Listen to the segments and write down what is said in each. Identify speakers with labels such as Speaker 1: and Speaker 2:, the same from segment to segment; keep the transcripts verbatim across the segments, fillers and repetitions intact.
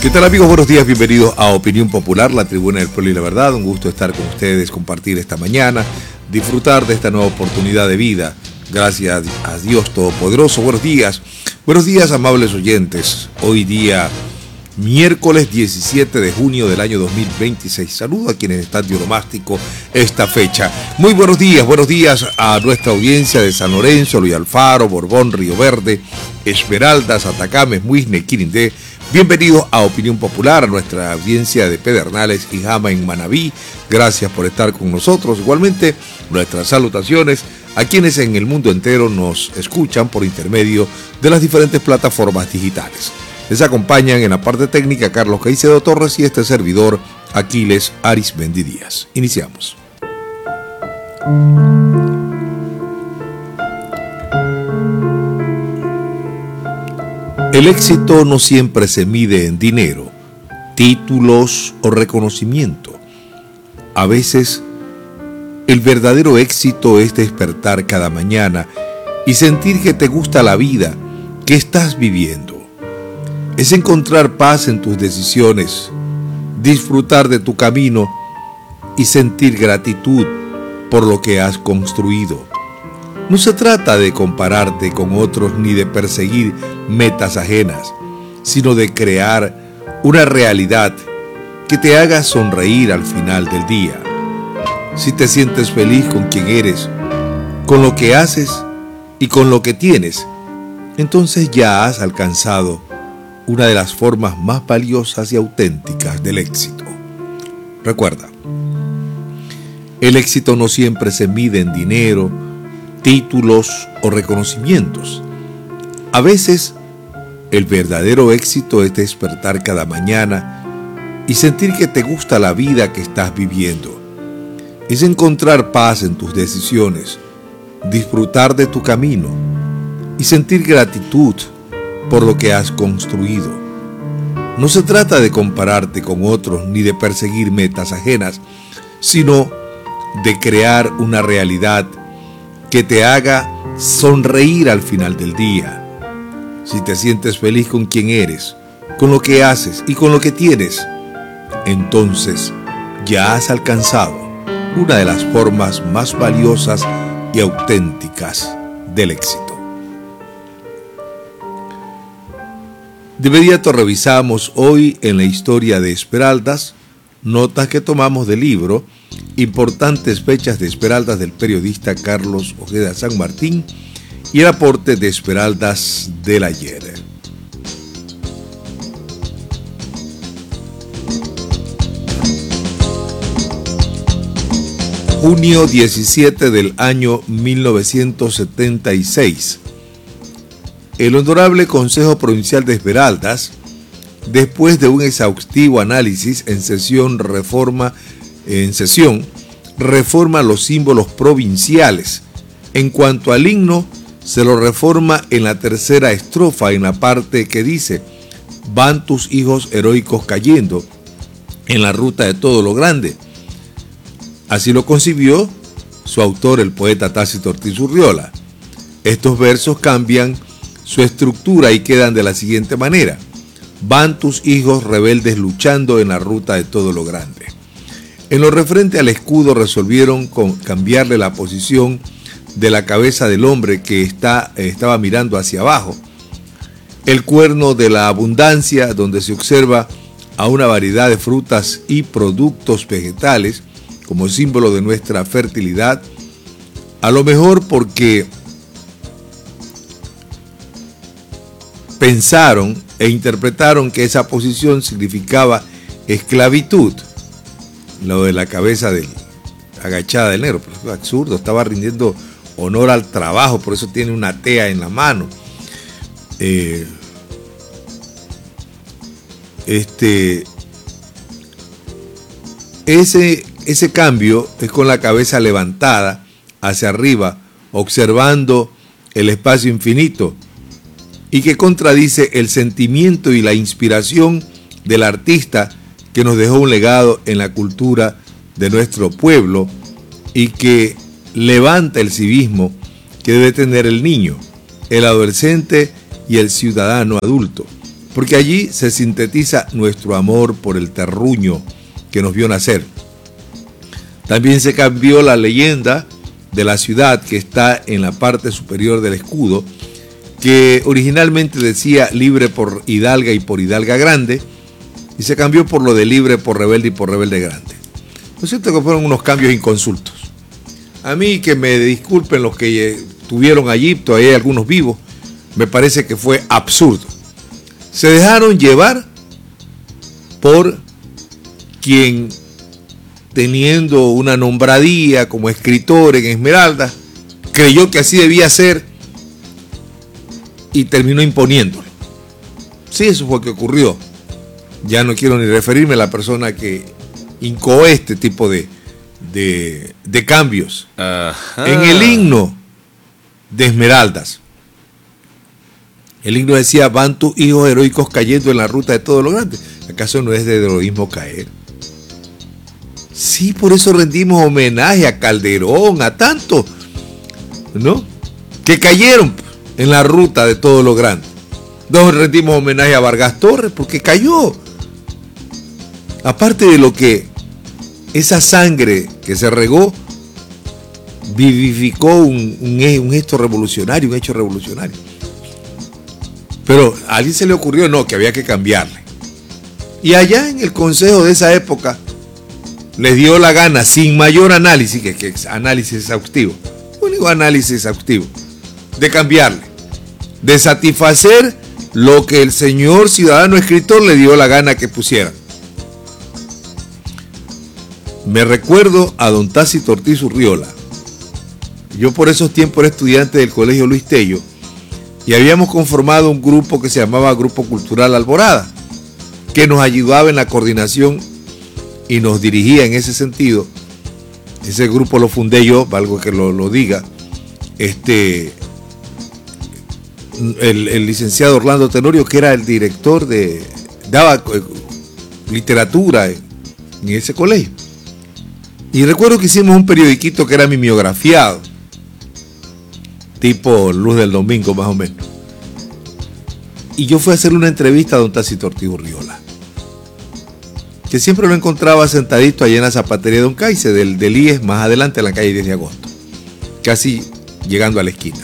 Speaker 1: ¿Qué tal, amigos? Buenos días, bienvenidos a Opinión Popular, la tribuna del pueblo y la verdad. Un gusto estar con ustedes, compartir esta mañana, disfrutar de esta nueva oportunidad de vida. Gracias a Dios Todopoderoso. Buenos días, buenos días, amables oyentes. Hoy día, miércoles diecisiete de junio del año dos mil veintiséis. Saludo a quienes están de onomástico esta fecha. Muy buenos días, buenos días a nuestra audiencia de San Lorenzo, Luis Alfaro, Borbón, Río Verde, Esmeraldas, Atacames, Muisne, Quirindé. Bienvenidos a Opinión Popular, a nuestra audiencia de Pedernales y Jama en Manabí. Gracias por estar con nosotros. Igualmente, nuestras salutaciones a quienes en el mundo entero nos escuchan por intermedio de las diferentes plataformas digitales. Les acompañan en la parte técnica Carlos Caicedo Torres y este servidor Aquiles Arismendi Díaz. Iniciamos. El éxito no siempre se mide en dinero, títulos o reconocimiento. A veces, el verdadero éxito es despertar cada mañana y sentir que te gusta la vida que estás viviendo. Es encontrar paz en tus decisiones, disfrutar de tu camino y sentir gratitud por lo que has construido. No se trata de compararte con otros ni de perseguir metas ajenas, sino de crear una realidad que te haga sonreír al final del día. Si te sientes feliz con quien eres, con lo que haces y con lo que tienes, entonces ya has alcanzado una de las formas más valiosas y auténticas del éxito. Recuerda, el éxito no siempre se mide en dinero, títulos o reconocimientos. A veces, el verdadero éxito es despertar cada mañana y sentir que te gusta la vida que estás viviendo. Es encontrar paz en tus decisiones, disfrutar de tu camino y sentir gratitud por lo que has construido. No se trata de compararte con otros ni de perseguir metas ajenas, sino de crear una realidad que te haga sonreír al final del día. Si te sientes feliz con quien eres, con lo que haces y con lo que tienes, entonces ya has alcanzado una de las formas más valiosas y auténticas del éxito. De inmediato revisamos hoy en la historia de Esmeraldas, notas que tomamos del libro Importantes fechas de Esmeraldas del periodista Carlos Ojeda San Martín y el aporte de Esmeraldas del ayer. Junio diecisiete del año mil novecientos setenta y seis. El Honorable Consejo Provincial de Esmeraldas, después de un exhaustivo análisis en sesión reforma en sesión, reforma los símbolos provinciales. En cuanto al himno, se lo reforma en la tercera estrofa, en la parte que dice: van tus hijos heroicos cayendo en la ruta de todo lo grande. Así lo concibió su autor, el poeta Tácito Ortiz Urriola. Estos versos cambian su estructura y quedan de la siguiente manera: van tus hijos rebeldes luchando en la ruta de todo lo grande. En lo referente al escudo resolvieron con cambiarle la posición de la cabeza del hombre que está, estaba mirando hacia abajo. El cuerno de la abundancia, donde se observa a una variedad de frutas y productos vegetales como símbolo de nuestra fertilidad, a lo mejor porque pensaron e interpretaron que esa posición significaba esclavitud. Lo de la cabeza del, agachada del negro, pero es absurdo, estaba rindiendo honor al trabajo, por eso tiene una tea en la mano. Eh, este, ese, ese cambio es con la cabeza levantada hacia arriba, observando el espacio infinito, y que contradice el sentimiento y la inspiración del artista que nos dejó un legado en la cultura de nuestro pueblo y que levanta el civismo que debe tener el niño, el adolescente y el ciudadano adulto. porque allí se sintetiza nuestro amor por el terruño que nos vio nacer. También se cambió la leyenda de la ciudad que está en la parte superior del escudo, que originalmente decía libre por hidalga y por hidalga grande, y se cambió por lo de libre por rebelde y por rebelde grande. Lo cierto es que fueron unos cambios inconsultos. A mí, que me disculpen los que estuvieron allí, todavía hay algunos vivos, me parece que fue absurdo. Se dejaron llevar por quien, teniendo una nombradía como escritor en Esmeralda, creyó que así debía ser y terminó imponiéndolo. Sí, eso fue lo que ocurrió. Ya no quiero ni referirme a la persona que incoó este tipo de, de, de cambios. Ajá. En el himno de Esmeraldas, el himno decía: van tus hijos heroicos cayendo en la ruta de todo lo grande. ¿Acaso no es de heroísmo caer? Sí, por eso rendimos homenaje a Calderón, a tanto, ¿no?, que cayeron en la ruta de todo lo grande. Nos rendimos homenaje a Vargas Torres porque cayó. Aparte de lo que esa sangre que se regó vivificó un, un, un gesto revolucionario, un hecho revolucionario. Pero a alguien se le ocurrió, no, que había que cambiarle. Y allá en el consejo de esa época les dio la gana, sin mayor análisis, que, que es análisis exhaustivo, único análisis exhaustivo, de cambiarle, de satisfacer lo que el señor ciudadano escritor le dio la gana que pusiera. Me recuerdo a don Tácito Ortiz Urriola. Yo por esos tiempos era estudiante del Colegio Luis Tello y habíamos conformado un grupo que se llamaba Grupo Cultural Alborada, que nos ayudaba en la coordinación y nos dirigía en ese sentido. Ese grupo lo fundé yo, valgo que lo, lo diga, este, el, el licenciado Orlando Tenorio, que era el director de, daba eh, literatura en, en ese colegio. Y recuerdo que hicimos un periodiquito que era mimeografiado, tipo Luz del Domingo más o menos. Y yo fui a hacer una entrevista a don Tácito Ortiz Urriola, que siempre lo encontraba sentadito allá en la zapatería de don Caice, del, del I E S, más adelante en la calle diez de agosto, casi llegando a la esquina.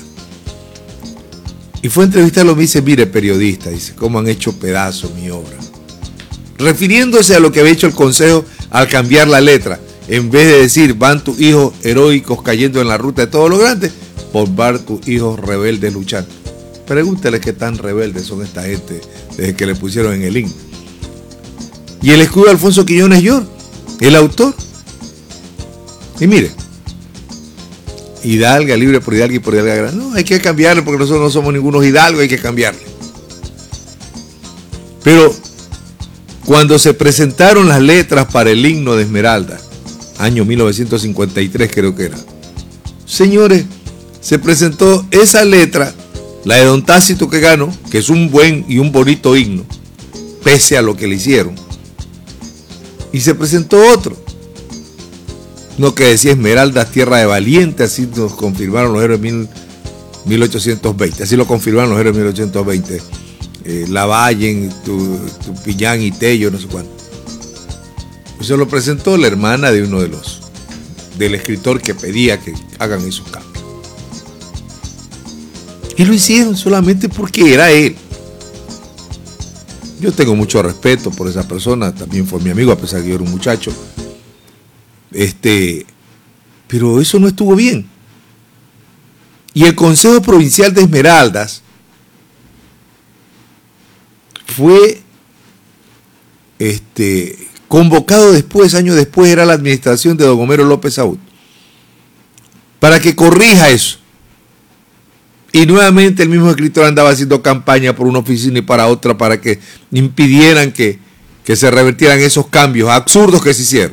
Speaker 1: Y fue a entrevistarlo, me dice: mire, periodista, dice, cómo han hecho pedazo mi obra. Refiriéndose a lo que había hecho el Consejo al cambiar la letra. En vez de decir van tus hijos heroicos cayendo en la ruta de todo lo grande, por van tus hijos rebeldes luchando. Pregúntale qué tan rebeldes son esta gente desde que le pusieron en el himno. Y el escudo de Alfonso Quiñones Llor, el autor. Y mire, hidalga, libre por hidalga y por hidalga grande. No, hay que cambiarle porque nosotros no somos ningunos hidalgos, hay que cambiarle. Pero cuando se presentaron las letras para el himno de Esmeralda, año mil novecientos cincuenta y tres creo que era, señores, se presentó esa letra, la de don Tácito que ganó, que es un buen y un bonito himno, pese a lo que le hicieron, y se presentó otro, no, que decía Esmeralda, tierra de valientes, así nos confirmaron los héroes de mil ochocientos veinte, así lo confirmaron los héroes de mil ochocientos veinte, eh, Lavallen, Tupiñán y Tello, no sé cuánto. Eso lo presentó la hermana de uno de los, del escritor que pedía que hagan esos cambios. Y lo hicieron solamente porque era él. Yo tengo mucho respeto por esa persona, también fue mi amigo, a pesar de que yo era un muchacho. Este, pero eso no estuvo bien. Y el Consejo Provincial de Esmeraldas fue este, convocado después, años después, era la administración de don Homero López Saúd, para que corrija eso. Y nuevamente el mismo escritor andaba haciendo campaña por una oficina y para otra para que impidieran que, que se revertieran esos cambios absurdos que se hicieron.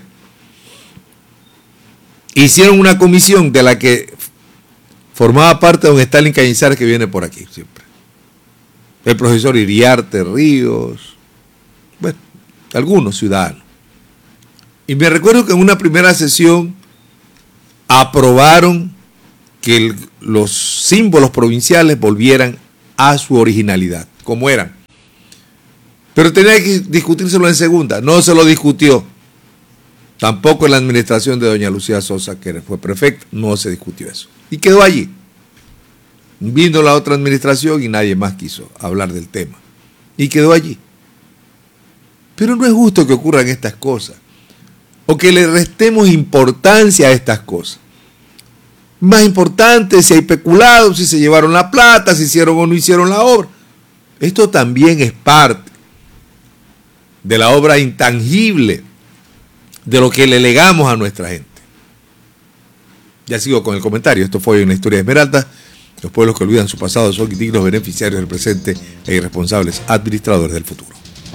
Speaker 1: Hicieron una comisión de la que formaba parte don Stalin Cañizares, que viene por aquí siempre. El profesor Iriarte Ríos, bueno, algunos ciudadanos. Y me recuerdo que en una primera sesión aprobaron que el, los símbolos provinciales volvieran a su originalidad, como eran. Pero tenía que discutírselo en segunda. No se lo discutió. Tampoco en la administración de doña Lucía Sosa, que fue prefecta, no se discutió eso. Y quedó allí. Vino la otra administración y nadie más quiso hablar del tema. Y quedó allí. Pero no es justo que ocurran estas cosas. O que le restemos importancia a estas cosas. Más importante si hay peculado, si se llevaron la plata, si hicieron o no hicieron la obra. Esto también es parte de la obra intangible de lo que le legamos a nuestra gente. Ya sigo con el comentario. Esto fue una historia de Esmeralda. Los pueblos que olvidan su pasado son dignos beneficiarios del presente e irresponsables administradores del futuro.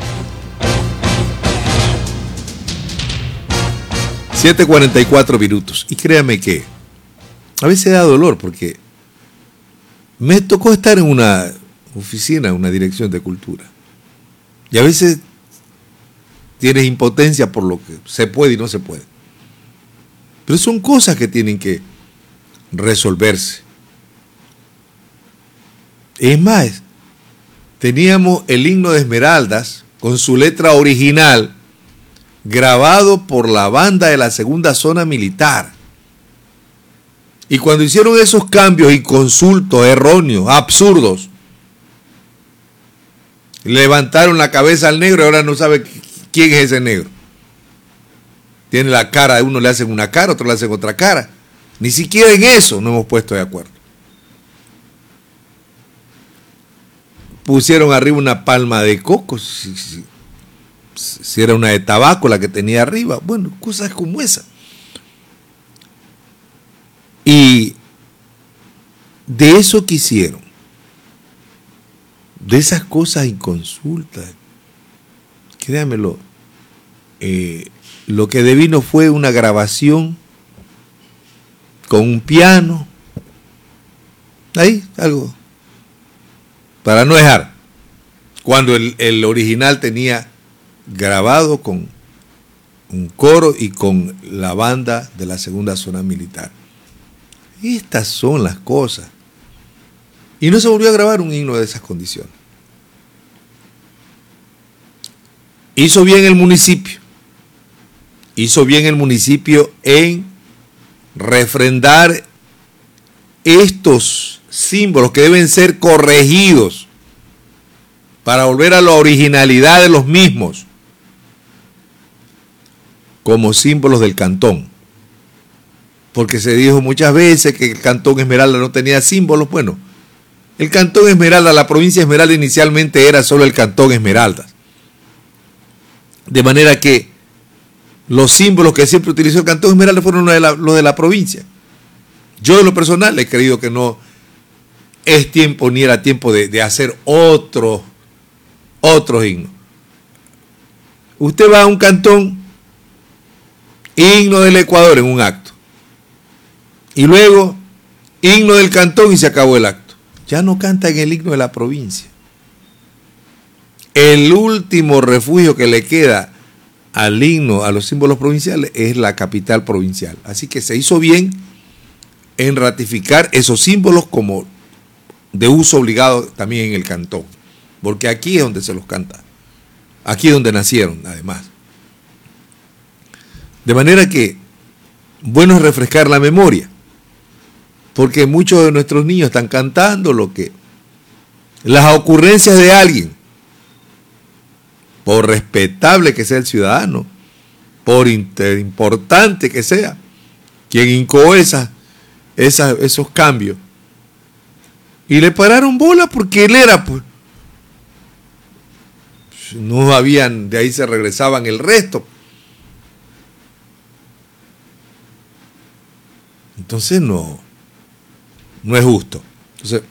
Speaker 1: siete cuarenta y cuatro minutos. Y créame que a veces da dolor porque me tocó estar en una oficina, en una dirección de cultura. Y a veces tienes impotencia por lo que se puede y no se puede. Pero son cosas que tienen que resolverse. Es más, teníamos el himno de Esmeraldas con su letra original grabado por la banda de la segunda zona militar. Y cuando hicieron esos cambios inconsultos, erróneos, absurdos, levantaron la cabeza al negro y ahora no sabe quién es ese negro. Tiene la cara, a uno le hacen una cara, otro le hacen otra cara. Ni siquiera en eso nos hemos puesto de acuerdo. Pusieron arriba una palma de coco, si, si, si era una de tabaco la que tenía arriba. Bueno, cosas como esa. Y de eso que hicieron, de esas cosas inconsultas, créanmelo, eh, lo que devino fue una grabación con un piano, ahí, algo, para no dejar, cuando el, el original tenía grabado con un coro y con la banda de la segunda zona militar. Estas son las cosas. Y no se volvió a grabar un himno de esas condiciones. Hizo bien el municipio. Hizo bien el municipio en refrendar estos símbolos que deben ser corregidos para volver a la originalidad de los mismos como símbolos del cantón. Porque se dijo muchas veces que el cantón Esmeralda no tenía símbolos. Bueno, el cantón Esmeralda, la provincia Esmeralda inicialmente era solo el cantón Esmeralda. De manera que los símbolos que siempre utilizó el cantón Esmeralda fueron los de la, los de la provincia. Yo en lo personal he creído que no es tiempo ni era tiempo de, de hacer otro, otro himno. Usted va a un cantón, himno del Ecuador en un acto. Y luego, himno del cantón y se acabó el acto. Ya no cantan el himno de la provincia. El último refugio que le queda al himno, a los símbolos provinciales, es la capital provincial. Así que se hizo bien en ratificar esos símbolos como de uso obligado también en el cantón. Porque aquí es donde se los canta. Aquí es donde nacieron, además. De manera que, bueno es refrescar la memoria. Porque muchos de nuestros niños están cantando lo que las ocurrencias de alguien, por respetable que sea el ciudadano, por importante que sea, quien incoó esa, esa, esos cambios, y le pararon bola porque él era, pues, no habían, de ahí se regresaban el resto. Entonces no, no es justo. Entonces,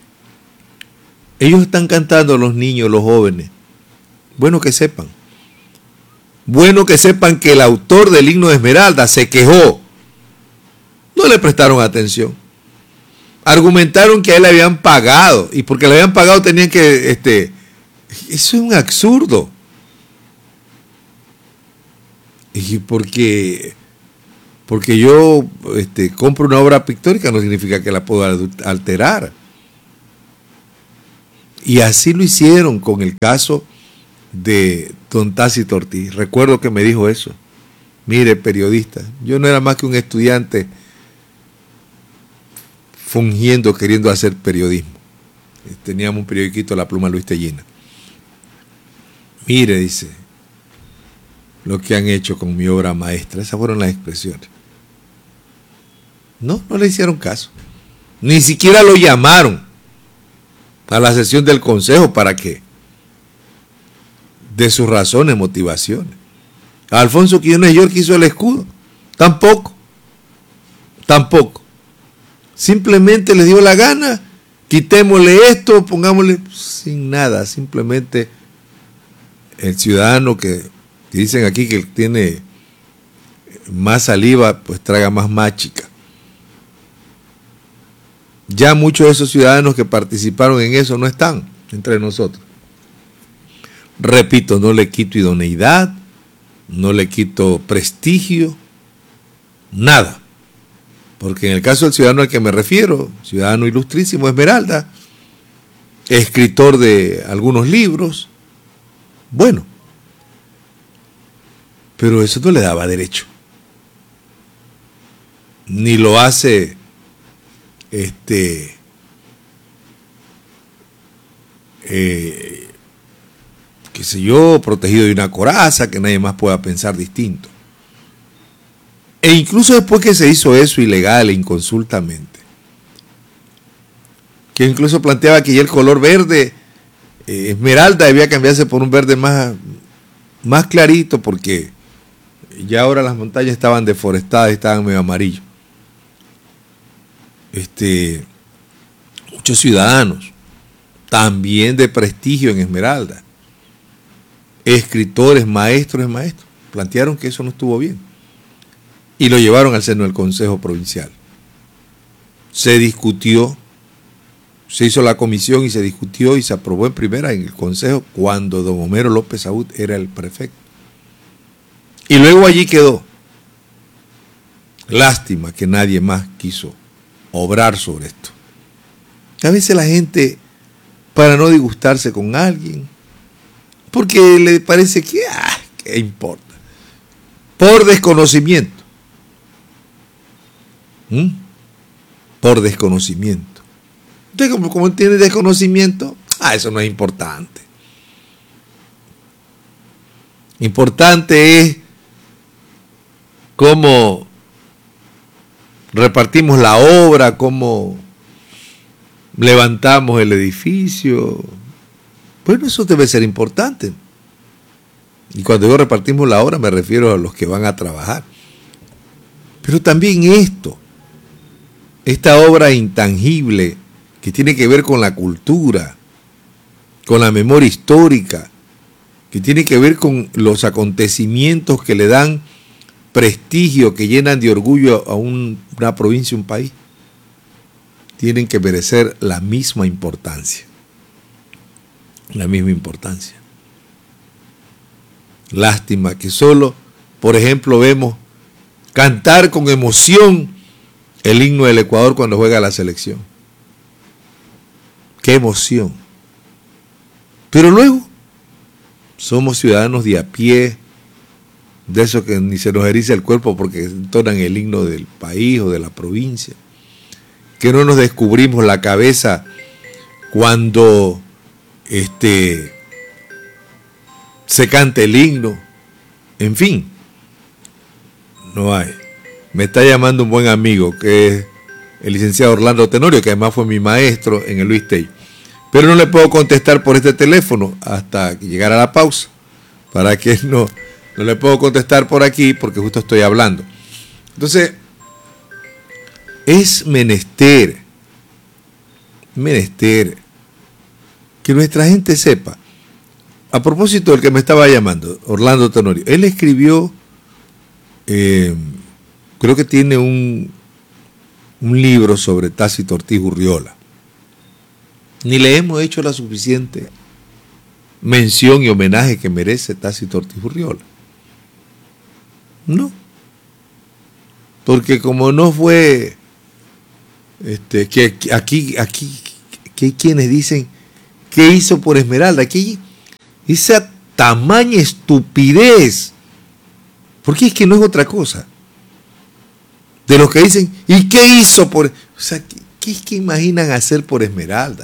Speaker 1: ellos están cantando, los niños, los jóvenes. Bueno que sepan. Bueno que sepan que el autor del himno de Esmeralda se quejó. No le prestaron atención. Argumentaron que a él le habían pagado. Y porque le habían pagado tenían que... este Eso es un absurdo. Y porque... Porque yo este, compro una obra pictórica no significa que la puedo alterar. Y así lo hicieron con el caso de don Tácito Ortiz. Recuerdo que me dijo eso. Mire, periodista, yo no era más que un estudiante fungiendo, queriendo hacer periodismo. Teníamos un periodiquito, La Pluma Luis Tellina. Mire, dice, lo que han hecho con mi obra maestra. Esas fueron las expresiones. No, no le hicieron caso. Ni siquiera lo llamaron a la sesión del consejo para que de sus razones, motivaciones. Alfonso Quiñones York hizo el escudo. Tampoco. Tampoco. Simplemente les dio la gana. Quitémosle esto, pongámosle sin nada. Simplemente el ciudadano que, que dicen aquí que tiene más saliva, pues traga más máchica. Ya muchos de esos ciudadanos que participaron en eso no están entre nosotros. Repito, no le quito idoneidad, no le quito prestigio, nada. Porque en el caso del ciudadano al que me refiero, ciudadano ilustrísimo Esmeralda, escritor de algunos libros, bueno, pero eso no le daba derecho. Ni lo hace, este, eh, qué sé yo, protegido de una coraza, que nadie más pueda pensar distinto. E incluso después que se hizo eso ilegal e inconsultamente, que incluso planteaba que ya el color verde, eh, esmeralda, debía cambiarse por un verde más, más clarito, porque ya ahora las montañas estaban deforestadas y estaban medio amarillos. Este, muchos ciudadanos, también de prestigio en Esmeralda, escritores, maestros de maestros, plantearon que eso no estuvo bien y lo llevaron al seno del Consejo Provincial. Se discutió, se hizo la comisión y se discutió y se aprobó en primera en el Consejo cuando don Homero López Saúd era el prefecto. Y luego allí quedó. Lástima que nadie más quiso obrar sobre esto. A veces la gente, para no disgustarse con alguien, porque le parece que, ah, ¿qué importa? Por desconocimiento. ¿Mm? Por desconocimiento. Entonces, como, como tiene desconocimiento, ah, eso no es importante. Importante es cómo repartimos la obra, cómo levantamos el edificio. Bueno, eso debe ser importante. Y cuando digo repartimos la obra, me refiero a los que van a trabajar. Pero también esto, esta obra intangible que tiene que ver con la cultura, con la memoria histórica, que tiene que ver con los acontecimientos que le dan prestigio, que llenan de orgullo a un, una provincia, un país, tienen que merecer la misma importancia. La misma importancia. Lástima que solo, por ejemplo, vemos cantar con emoción el himno del Ecuador cuando juega la selección. ¡Qué emoción! Pero luego somos ciudadanos de a pie, de esos que ni se nos eriza el cuerpo porque entonan el himno del país o de la provincia, que no nos descubrimos la cabeza cuando este, se canta el himno. En fin, no hay. Me está llamando un buen amigo que es el licenciado Orlando Tenorio, que además fue mi maestro en el Luis Tey. Pero no le puedo contestar por este teléfono hasta que llegara la pausa, para que no, no le puedo contestar por aquí porque justo estoy hablando. Entonces, es menester, menester que nuestra gente sepa. A propósito del que me estaba llamando, Orlando Tenorio, él escribió, eh, creo que tiene un, un libro sobre Tácito Ortiz Urriola. Ni le hemos hecho la suficiente mención y homenaje que merece Tácito Ortiz Urriola. No. Porque como no fue, este, que aquí, aquí, que hay quienes dicen, ¿qué hizo por Esmeralda? Aquí, esa tamaña estupidez. Porque es que no es otra cosa. De los que dicen, ¿y qué hizo por...? O sea, ¿qué, qué es que imaginan hacer por Esmeralda?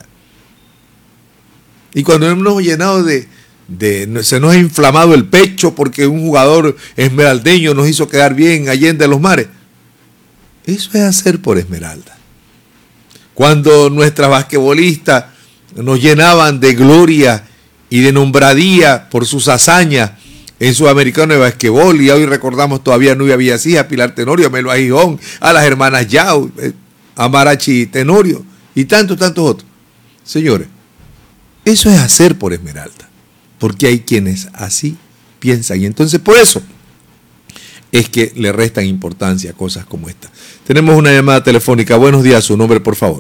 Speaker 1: Y cuando hemos llenado de, de... Se nos ha inflamado el pecho porque un jugador esmeraldeño nos hizo quedar bien allende los mares. Eso es hacer por Esmeralda. Cuando nuestras basquetbolistas nos llenaban de gloria y de nombradía por sus hazañas en Sudamericano de Basquetbol, y hoy recordamos todavía a Nubia Villasís, a Pilar Tenorio, a Melo Agijón, a las hermanas Yao, a Marachi Tenorio y tantos, tantos otros. Señores, eso es hacer por Esmeralda, porque hay quienes así piensan, y entonces por eso es que le restan importancia a cosas como esta. Tenemos una llamada telefónica. Buenos días, su nombre, por favor.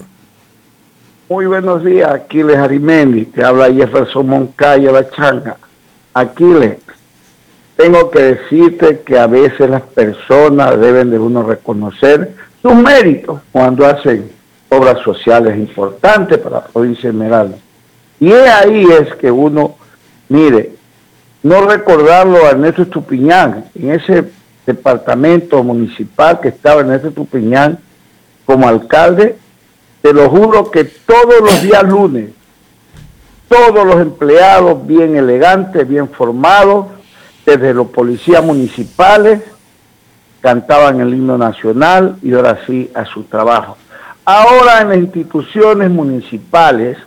Speaker 2: Muy buenos días, Aquiles Arimendi, te habla Jefferson Moncaya, La Changa. Aquiles, tengo que decirte que a veces las personas deben de uno reconocer sus méritos cuando hacen obras sociales importantes para la provincia de Esmeralda. Y es ahí es que uno, mire, no recordarlo a Ernesto Estupiñán, en ese departamento municipal que estaba Ernesto Estupiñán como alcalde, te lo juro que todos los días lunes, todos los empleados bien elegantes, bien formados, desde los policías municipales, cantaban el himno nacional y ahora sí a su trabajo. Ahora en las instituciones municipales,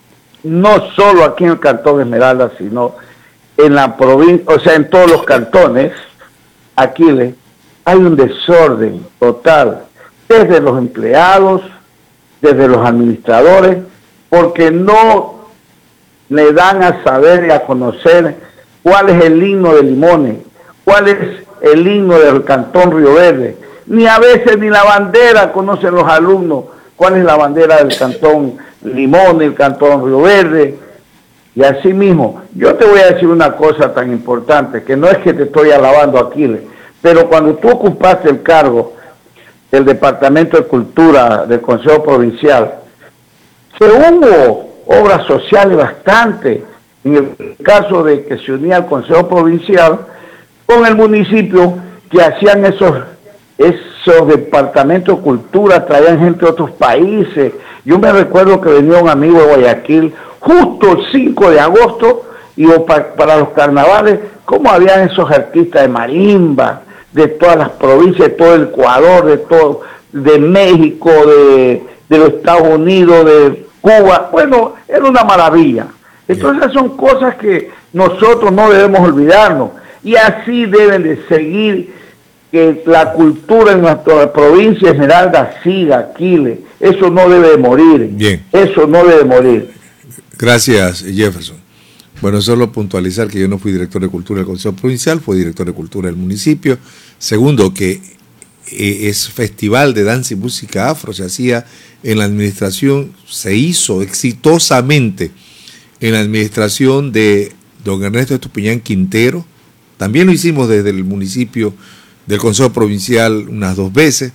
Speaker 2: no solo aquí en el Cantón Esmeralda, sino en la provincia, o sea, en todos los cantones, aquí hay un desorden total, desde los empleados, desde los administradores, porque no le dan a saber y a conocer cuál es el himno de Limones, cuál es el himno del Cantón Río Verde, ni a veces ni la bandera conocen los alumnos, cuál es la bandera del Cantón Limones, el Cantón Río Verde. Y así mismo, yo te voy a decir una cosa tan importante, que no es que te estoy alabando, Aquiles, pero cuando tú ocupaste el cargo del Departamento de Cultura del Consejo Provincial, se hubo obras sociales bastante, en el caso de que se unía al Consejo Provincial con el municipio, que hacían esos, esos departamentos de cultura, traían gente de otros países. Yo me recuerdo que venía un amigo de Guayaquil, justo el cinco de agosto, y para, para los carnavales, como habían esos artistas de marimba, de todas las provincias, de todo el Ecuador, de todo, de México, de, de los Estados Unidos, de Cuba. Bueno, era una maravilla. Entonces son cosas que nosotros no debemos olvidarnos, y así deben de seguir, que la cultura en nuestra provincia de Esmeralda siga, Aquiles. Eso no debe de morir.
Speaker 1: Bien.
Speaker 2: Eso no debe morir.
Speaker 1: Gracias, Jefferson. Bueno, solo puntualizar que yo no fui director de cultura del Consejo Provincial, fui director de cultura del municipio. Segundo, que eh, es festival de danza y música afro, se hacía en la administración, se hizo exitosamente en la administración de don Ernesto Estupiñán Quintero. También lo hicimos desde el municipio del Consejo Provincial unas dos veces,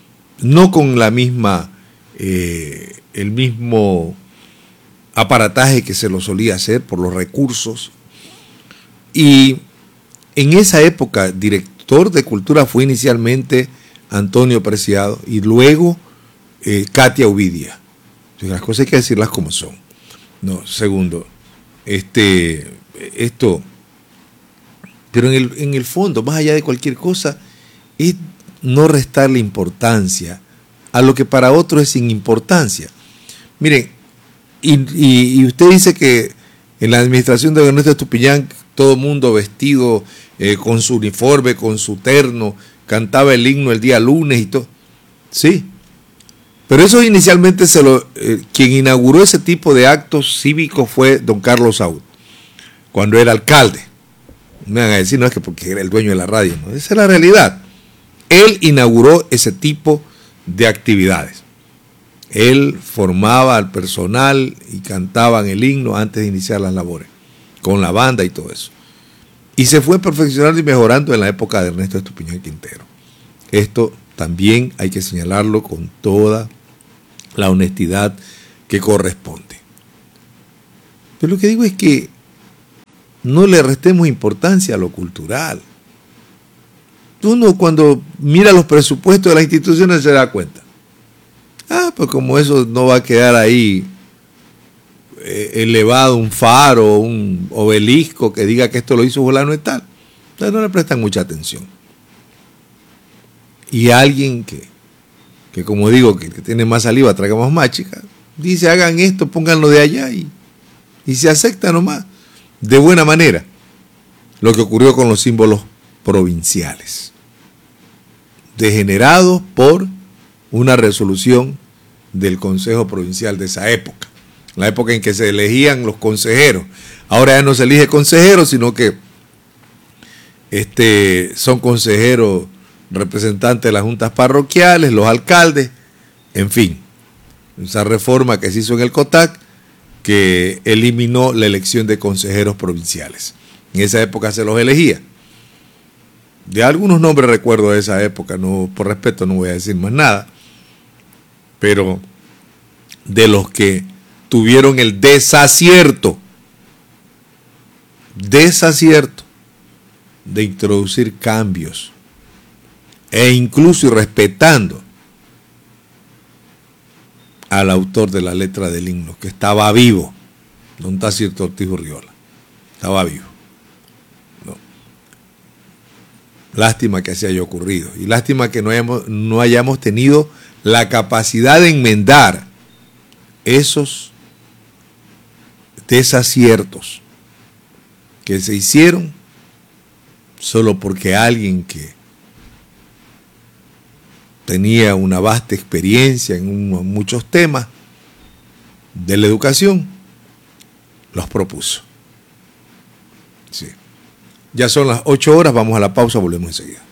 Speaker 1: no con la misma, eh, el mismo aparataje que se lo solía hacer por los recursos. Y en esa época, director de cultura fue inicialmente Antonio Preciado y luego eh, Katia Ovidia. Entonces, las cosas hay que decirlas como son. No, segundo, este, esto, pero en el, en el fondo, más allá de cualquier cosa, es no restarle importancia a lo que para otros es sin importancia. Miren, y, y, y usted dice que en la administración de Ernesto Estupiñán todo el mundo vestido eh, con su uniforme, con su terno, cantaba el himno el día lunes y todo. Sí, pero eso inicialmente se lo, eh, quien inauguró ese tipo de actos cívicos fue don Carlos Saúd, cuando era alcalde. Me van a decir, no es que porque era el dueño de la radio, no, esa es la realidad. Él inauguró ese tipo de actividades. Él formaba al personal y cantaban el himno antes de iniciar las labores, con la banda y todo eso. Y se fue perfeccionando y mejorando en la época de Ernesto Estupiñán Quintero. Esto también hay que señalarlo con toda la honestidad que corresponde. Pero lo que digo es que no le restemos importancia a lo cultural. Uno cuando mira los presupuestos de las instituciones se da cuenta. Ah, pues como eso no va a quedar ahí eh, elevado un faro, un obelisco que diga que esto lo hizo fulano y tal. Entonces no le prestan mucha atención. Y alguien que, que como digo, que, que tiene más saliva, tragamos más chica, dice hagan esto, pónganlo de allá y, y se acepta nomás, de buena manera, lo que ocurrió con los símbolos provinciales, degenerados por una resolución del Consejo Provincial de esa época, la época en que se elegían los consejeros. Ahora ya no se elige consejeros, sino que este, son consejeros representantes de las juntas parroquiales, los alcaldes, en fin, esa reforma que se hizo en el COTAC que eliminó la elección de consejeros provinciales. En esa época se los elegía. De algunos nombres recuerdo de esa época, no, por respeto no voy a decir más nada, pero de los que tuvieron el desacierto, desacierto de introducir cambios e incluso y respetando al autor de la letra del himno, que estaba vivo, don Tácito Ortiz Urriola, estaba vivo. No. Lástima que así haya ocurrido, y lástima que no hayamos, no hayamos tenido la capacidad de enmendar esos desaciertos que se hicieron solo porque alguien que tenía una vasta experiencia en un, muchos temas de la educación, los propuso. Sí. Ya son las ocho horas, vamos a la pausa, volvemos enseguida.